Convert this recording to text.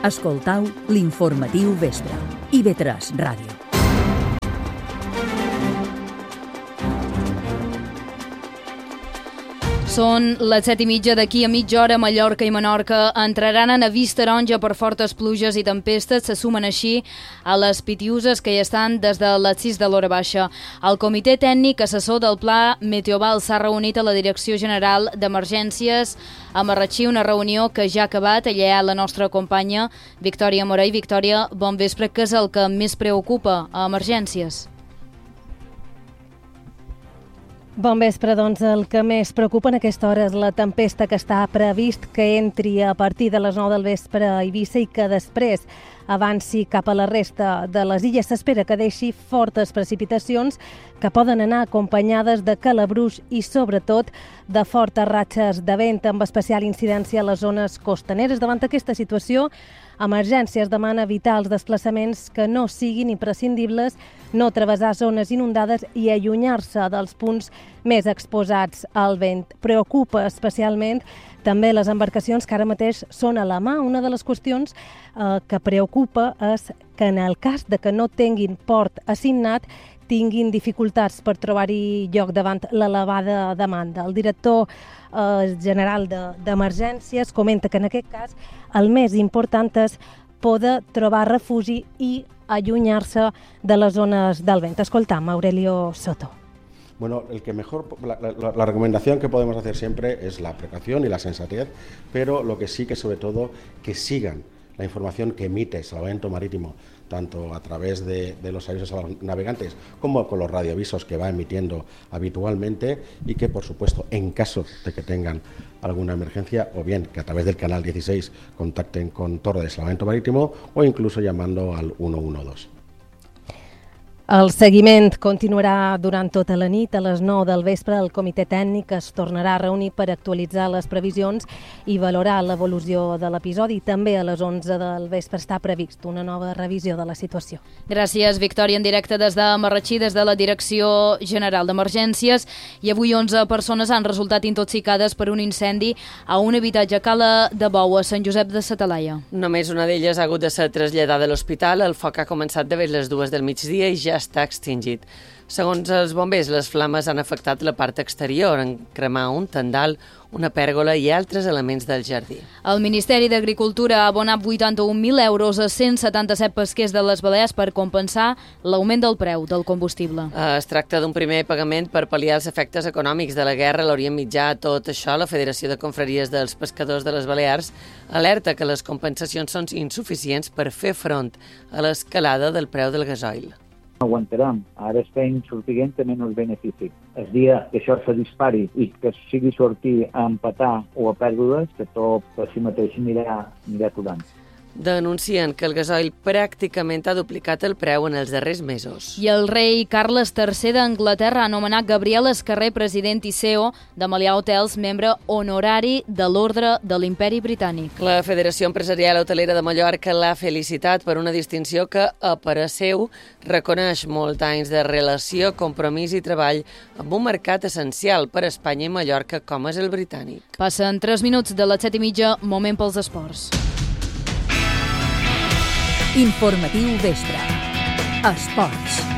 Escoltau l'informatiu vespre. IB3 Ràdio. Són les 7:30. D'aquí a mitja hora Mallorca i Menorca entraran en avís taronja per fortes pluges i tempestes. Se sumen així a les pitiuses que hi estan des de les 6 de l'hora baixa. El Comitè Tècnic Assessor del Pla Meteoval s'ha reunit a la Direcció General d'Emergències a Marratxí, una reunió que ja ha acabat. Allà hi ha la nostra companya Victòria Morell. Victòria, bon vespre. Què és el que més preocupa a Emergències? Bon vespre, doncs el que més preocupa en aquesta hora és la tempesta que està previst que entri a partir de les 9 del vespre a Eivissa i que després avanci cap a la resta de les illes. S'espera que deixi fortes precipitacions que poden anar acompanyades de calabruix i sobretot de fortes ratxes de vent, amb especial incidència a les zones costaneres. Davant aquesta situació, Emergències demana evitar els desplaçaments que no siguin imprescindibles, no travessar zones inundades i allunyar-se dels punts més exposats al vent. Preocupa especialment també les embarcacions que ara mateix són a la mà. Una de les qüestions que preocupa és que en el cas de que no tinguin port assignat tinguin dificultats per trobar-hi lloc davant l'elevada demanda. El director general d'Emergències comenta que en aquest cas el més important és poder trobar refugi i allunyar-se de les zones del vent. Escoltam, Aurelio Soto. Bueno, la recomendación que podemos hacer siempre es la precaución y la sensatez, pero lo que sí que sobre todo que sigan la información que emite Salvamento Marítimo, tanto a través de los avisos a los navegantes como con los radioavisos que va emitiendo habitualmente, y que por supuesto en caso de que tengan alguna emergencia, o bien que a través del canal 16 contacten con Torre de Salvamento Marítimo o incluso llamando al 112. El seguiment continuarà durant tota la nit. A les 9 del vespre el Comitè Tècnic es tornarà a reunir per actualitzar les previsions i valorar l'evolució de l'episodi. També a les 11 del vespre està previst una nova revisió de la situació. Gràcies, Victòria, en directe des de Marratxí, des de la Direcció General d'Emergències. I avui 11 persones han resultat intoxicades per un incendi a un habitatge a Cala de Bou, a Sant Josep de sa Talaia. Només una d'elles ha hagut de ser traslladada a l'hospital. El foc ha començat de les 2 del migdia i ja està extingit. Segons els bombers, les flames han afectat la part exterior, en cremar un tendal, una pèrgola i altres elements del jardí. El Ministeri d'Agricultura ha abonat 81.000 euros a 177 pesquers de les Balears per compensar l'augment del preu del combustible. Es tracta d'un primer pagament per pal·liar els efectes econòmics de la guerra a l'Orient Mitjà. Tot això, la Federació de Confraries dels Pescadors de les Balears alerta que les compensacions són insuficients per fer front a l'escalada del preu del gasoil. No aguantarem. Ara estem sortint a menys benefici. El dia que això se dispari i que sigui sortir a empatar o a pèrdues, que tot per si mateix anirà aturant. Denuncien que el gasoil pràcticament ha duplicat el preu en els darrers mesos. I el rei Carles III d'Anglaterra ha anomenat Gabriel Escarrer president i CEO de Melià Hotels, membre honorari de l'Ordre de l'Imperi Britànic. La Federació Empresarial Hotelera de Mallorca l'ha felicitat per una distinció que, a parer seu, reconeix molts anys de relació, compromís i treball amb un mercat essencial per a Espanya i Mallorca com és el britànic. Passen 3 minuts de les 7:30, moment pels esports. Informatiu vespre. Esports.